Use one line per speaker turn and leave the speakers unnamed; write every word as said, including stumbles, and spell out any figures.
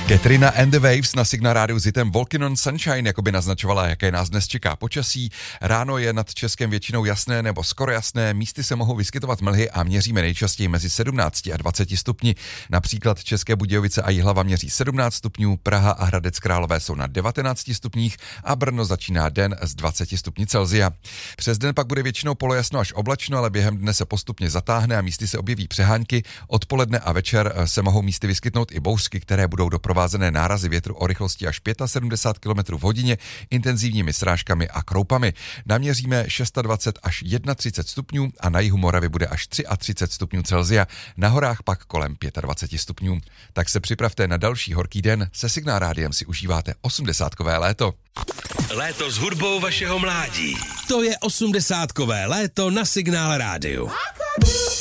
Katrina and the Waves na Signál rádiu s hitem Walking on Sunshine jako by naznačovala, jaké nás dnes čeká počasí. Ráno je nad Českem většinou jasné nebo skoro jasné, místy se mohou vyskytovat mlhy a měříme nejčastěji mezi sedmnácti a dvaceti stupni. Například České Budějovice a Jihlava měří sedmnáct stupňů, Praha a Hradec Králové jsou na devatenácti stupních a Brno začíná den s dvaceti stupni Celsia. Přes den pak bude většinou polojasno až oblačno, ale během dne se postupně zatáhne a místy se objeví přehánky. Odpoledne a večer se mohou místy vyskytnout i bouřky, které budou doprovázené nárazy větru o rychlosti až sedmdesát pět kilometrů v hodině, intenzivními srážkami a kroupami. Naměříme dvacet šest až třicet jedna stupňů a na jihu Moravy bude až třicet tři stupňů Celsia, na horách pak kolem dvacet pět stupňů. Tak se připravte na další horký den, se Signál rádiem si užíváte osmdesátkové léto.
Léto s hudbou vašeho mládí. To je osmdesátkové léto na Signál rádiu.